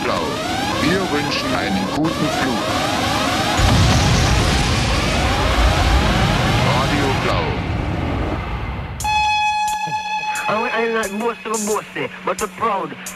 Blau. Wir wünschen einen guten Flug. Radio Blau. I'm not boasting, but I'm proud.